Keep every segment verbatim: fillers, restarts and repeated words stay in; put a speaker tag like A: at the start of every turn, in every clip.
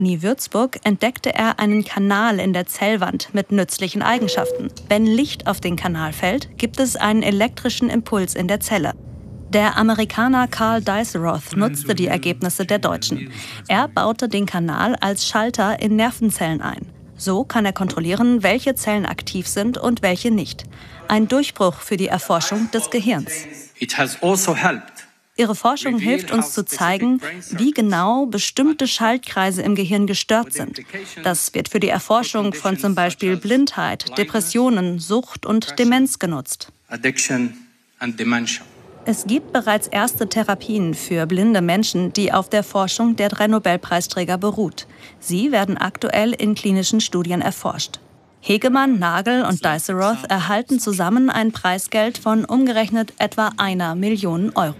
A: Uni Würzburg entdeckte er einen Kanal in der Zellwand mit nützlichen Eigenschaften. Wenn Licht auf den Kanal fällt, gibt es einen elektrischen Impuls in der Zelle. Der Amerikaner Carl Diceroth nutzte die Ergebnisse der Deutschen. Er baute den Kanal als Schalter in Nervenzellen ein. So kann er kontrollieren, welche Zellen aktiv sind und welche nicht. Ein Durchbruch für die Erforschung des Gehirns. Ihre Forschung hilft uns zu zeigen, wie genau bestimmte Schaltkreise im Gehirn gestört sind. Das wird für die Erforschung von zum Beispiel Blindheit, Depressionen, Sucht und Demenz genutzt. Es gibt bereits erste Therapien für blinde Menschen, die auf der Forschung der drei Nobelpreisträger beruht. Sie werden aktuell in klinischen Studien erforscht. Hegemann, Nagel und Diceroth erhalten zusammen ein Preisgeld von umgerechnet etwa einer Million Euro.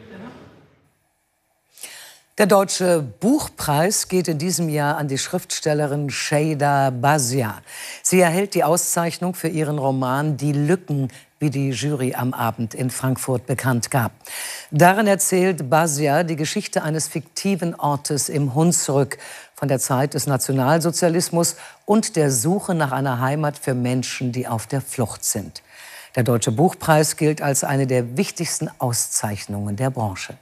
B: Der Deutsche Buchpreis geht in diesem Jahr an die Schriftstellerin Şeyda Bazia. Sie erhält die Auszeichnung für ihren Roman Die Lücken, wie die Jury am Abend in Frankfurt bekannt gab. Darin erzählt Bazia die Geschichte eines fiktiven Ortes im Hunsrück von der Zeit des Nationalsozialismus und der Suche nach einer Heimat für Menschen, die auf der Flucht sind. Der Deutsche Buchpreis gilt als eine der wichtigsten Auszeichnungen der Branche.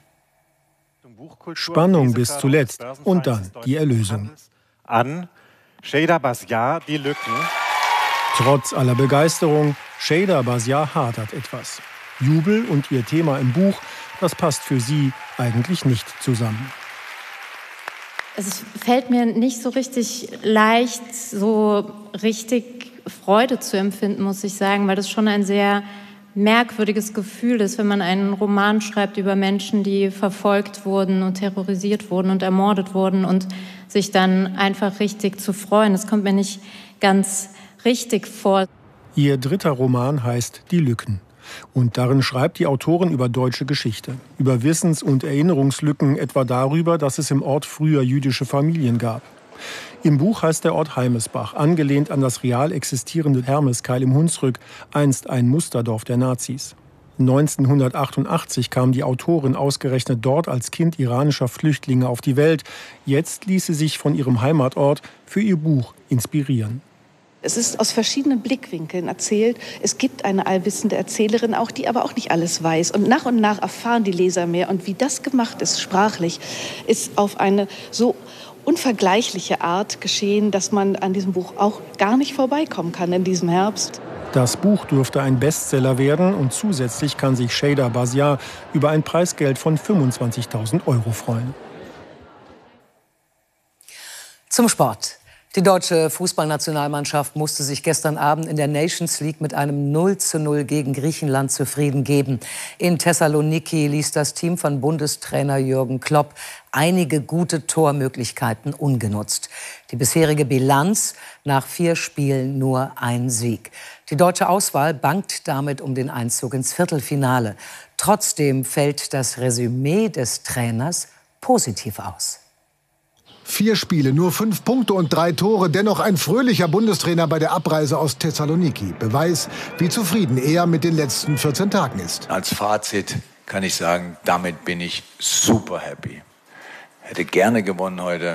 C: Spannung bis zuletzt und dann die Erlösung.
D: An Şeyda Bazia, Die Lücken.
C: Trotz aller Begeisterung, Şeyda Bazia hadert etwas. Jubel und ihr Thema im Buch, das passt für sie eigentlich nicht zusammen.
E: Es fällt mir nicht so richtig leicht, so richtig Freude zu empfinden, muss ich sagen, weil das schon ein sehr merkwürdiges Gefühl ist, wenn man einen Roman schreibt über Menschen, die verfolgt wurden und terrorisiert wurden und ermordet wurden und sich dann einfach richtig zu freuen. Das kommt mir nicht ganz richtig vor.
C: Ihr dritter Roman heißt Die Lücken. Und darin schreibt die Autorin über deutsche Geschichte, über Wissens- und Erinnerungslücken, etwa darüber, dass es im Ort früher jüdische Familien gab. Im Buch heißt der Ort Heimesbach, angelehnt an das real existierende Hermeskeil im Hunsrück, einst ein Musterdorf der Nazis. neunzehnhundertachtundachtzig kam die Autorin ausgerechnet dort als Kind iranischer Flüchtlinge auf die Welt. Jetzt ließ sie sich von ihrem Heimatort für ihr Buch inspirieren.
F: Es ist aus verschiedenen Blickwinkeln erzählt. Es gibt eine allwissende Erzählerin auch, die aber auch nicht alles weiß. Und nach und nach erfahren die Leser mehr. Und wie das gemacht ist, sprachlich, ist auf eine so unvergleichliche Art geschehen, dass man an diesem Buch auch gar nicht vorbeikommen kann in diesem Herbst.
C: Das Buch dürfte ein Bestseller werden und zusätzlich kann sich Şeyda Bazia über ein Preisgeld von fünfundzwanzigtausend Euro freuen.
B: Zum Sport. Die deutsche Fußballnationalmannschaft musste sich gestern Abend in der Nations League mit einem null zu null gegen Griechenland zufrieden geben. In Thessaloniki ließ das Team von Bundestrainer Jürgen Klopp einige gute Tormöglichkeiten ungenutzt. Die bisherige Bilanz: nach vier Spielen nur ein Sieg. Die deutsche Auswahl bangt damit um den Einzug ins Viertelfinale. Trotzdem fällt das Resümee des Trainers positiv aus.
G: Vier Spiele, nur fünf Punkte und drei Tore. Dennoch ein fröhlicher Bundestrainer bei der Abreise aus Thessaloniki. Beweis, wie zufrieden er mit den letzten vierzehn Tagen ist.
H: Als Fazit kann ich sagen, damit bin ich super happy. Hätte gerne gewonnen heute.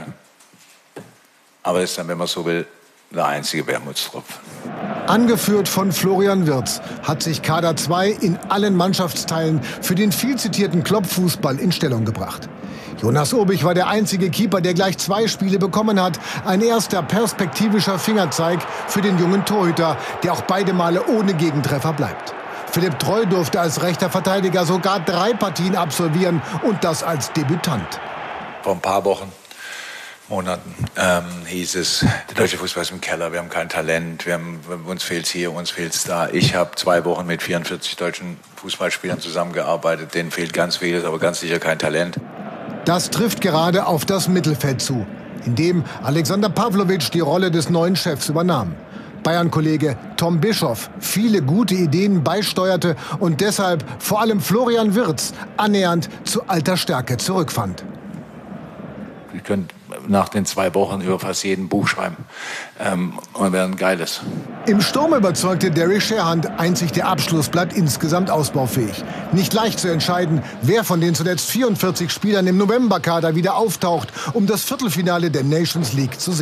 H: Aber das ist dann, wenn man so will, der einzige Wermutstropfen.
G: Angeführt von Florian Wirtz hat sich Kader zwei in allen Mannschaftsteilen für den viel zitierten Klopp-Fußball in Stellung gebracht. Jonas Obich war der einzige Keeper, der gleich zwei Spiele bekommen hat. Ein erster perspektivischer Fingerzeig für den jungen Torhüter, der auch beide Male ohne Gegentreffer bleibt. Philipp Treu durfte als rechter Verteidiger sogar drei Partien absolvieren und das als Debütant.
H: Vor ein paar Wochen, Monaten ähm, hieß es, der deutsche Fußball ist im Keller, wir haben kein Talent, wir haben, uns fehlt's hier, uns fehlt's da. Ich habe zwei Wochen mit vierundvierzig deutschen Fußballspielern zusammengearbeitet, denen fehlt ganz vieles, aber ganz sicher kein Talent.
G: Das trifft gerade auf das Mittelfeld zu, in dem Alexander Pavlovic die Rolle des neuen Chefs übernahm. Bayern-Kollege Tom Bischoff viele gute Ideen beisteuerte und deshalb vor allem Florian Wirtz annähernd zu alter Stärke zurückfand.
H: Wir können nach den zwei Wochen über fast jeden Buch schreiben. Ähm, und wäre ein geiles.
G: Im Sturm überzeugte Derry Sherhand, einzig der Abschluss bleibt insgesamt ausbaufähig. Nicht leicht zu entscheiden, wer von den zuletzt vierundvierzig Spielern im Novemberkader wieder auftaucht, um das Viertelfinale der Nations League zu sehen.